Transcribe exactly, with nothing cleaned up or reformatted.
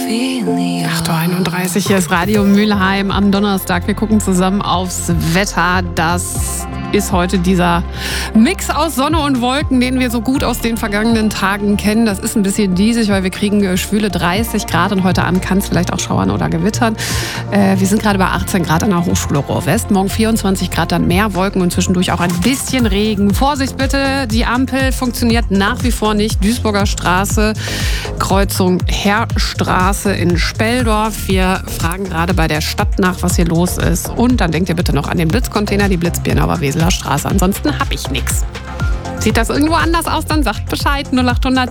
acht Uhr einunddreißig, hier ist Radio Mülheim am Donnerstag. Wir gucken zusammen aufs Wetter. Das ist heute dieser Mix aus Sonne und Wolken, den wir so gut aus den vergangenen Tagen kennen. Das ist ein bisschen diesig, weil wir kriegen schwüle dreißig Grad und heute Abend kann es vielleicht auch schauern oder gewittern. Äh, wir sind gerade bei achtzehn Grad an der Hochschule Ruhr-West. Morgen vierundzwanzig Grad, dann mehr Wolken und zwischendurch auch ein bisschen Regen. Vorsicht bitte, die Ampel funktioniert nach wie vor nicht. Duisburger Straße, Kreuzung Heerstraße in Speldorf. Wir fragen gerade bei der Stadt nach, was hier los ist. Und dann denkt ihr bitte noch an den Blitzcontainer, die Blitzbirnauer Weseler Straße. Ansonsten habe ich nichts. Sieht das irgendwo anders aus, dann sagt Bescheid. null acht hundert